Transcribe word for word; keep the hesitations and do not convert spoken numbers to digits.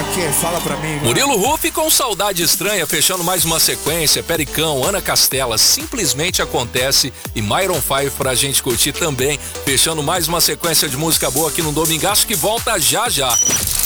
pra quê? Fala pra mim. Mano. Murilo Huff com Saudade Estranha, fechando mais uma sequência. Pericão, Ana Castela, Simplesmente Acontece e Myron Five pra gente curtir também. Fechando mais uma sequência de música boa aqui no Domingaço, que volta já já.